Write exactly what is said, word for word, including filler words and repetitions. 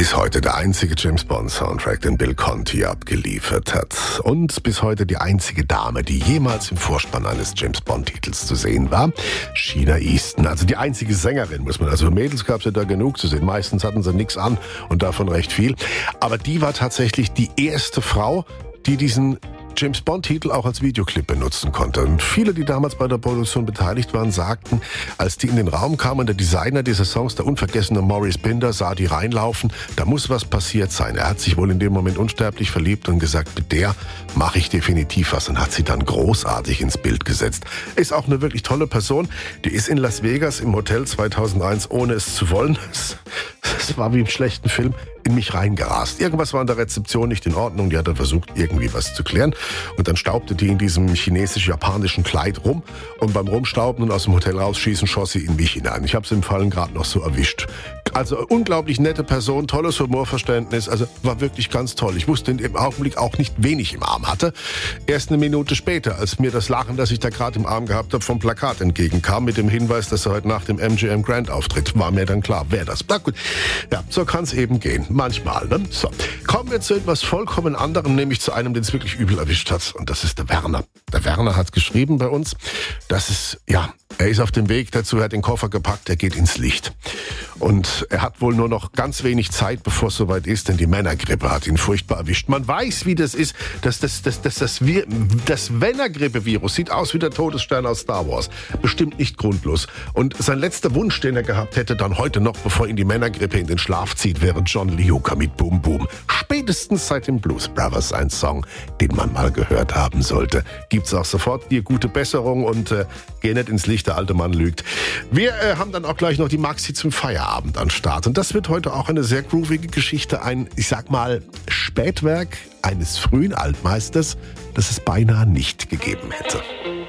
Bis heute der einzige James-Bond-Soundtrack, den Bill Conti abgeliefert hat. Und bis heute die einzige Dame, die jemals im Vorspann eines James-Bond-Titels zu sehen war. Sheena Easton, also die einzige Sängerin, muss man. Also Mädels gab es ja da genug zu sehen. Meistens hatten sie nichts an und davon recht viel. Aber die war tatsächlich die erste Frau, die diesen James-Bond-Titel auch als Videoclip benutzen konnte. Und viele, die damals bei der Produktion beteiligt waren, sagten, als die in den Raum kamen, der Designer dieser Songs, der unvergessene Maurice Binder, sah die reinlaufen, da muss was passiert sein. Er hat sich wohl in dem Moment unsterblich verliebt und gesagt, mit der mache ich definitiv was, und hat sie dann großartig ins Bild gesetzt. Ist auch eine wirklich tolle Person. Die ist in Las Vegas im Hotel zweitausendeins, ohne es zu wollen. Es war wie im schlechten Film, in mich reingerast. Irgendwas war in der Rezeption nicht in Ordnung. Die hat dann versucht, irgendwie was zu klären. Und dann staubte die in diesem chinesisch-japanischen Kleid rum. Und beim Rumstauben und aus dem Hotel rausschießen, schoss sie in mich hinein. Ich habe sie im Fallen gerade noch so erwischt. Also unglaublich nette Person, tolles Humorverständnis. Also war wirklich ganz toll. Ich wusste in dem Augenblick auch nicht, wen ich im Arm hatte. Erst eine Minute später, als mir das Lachen, das ich da gerade im Arm gehabt habe, vom Plakat entgegenkam, mit dem Hinweis, dass er heute nach dem M G M Grand auftritt, war mir dann klar, wer das. Na gut, ja, so kann es eben gehen. Manchmal, ne? So, kommen wir zu etwas vollkommen anderem, nämlich zu einem, den es wirklich übel erwischt hat. Und das ist der Werner. Der Werner hat geschrieben bei uns, dass es, ja, er ist auf dem Weg dazu, er hat den Koffer gepackt, er geht ins Licht. Und er hat wohl nur noch ganz wenig Zeit, bevor es soweit ist, denn die Männergrippe hat ihn furchtbar erwischt. Man weiß, wie das ist. Das, das, das, das, das, das, das Männergrippe-Virus sieht aus wie der Todesstern aus Star Wars. Bestimmt nicht grundlos. Und sein letzter Wunsch, den er gehabt hätte, dann heute noch, bevor ihn die Männergrippe in den Schlaf zieht, wäre John Lee Hooker mit Boom Boom. Spätestens seit den Blues Brothers ein Song, den man mal gehört haben sollte. Gibt's auch sofort. Dir gute Besserung und äh, geh nicht ins Licht, der alte Mann lügt. Wir äh, haben dann auch gleich noch die Maxi zum Feierabend an Start. Und das wird heute auch eine sehr groovige Geschichte. Ein, ich sag mal, Spätwerk eines frühen Altmeisters, das es beinahe nicht gegeben hätte.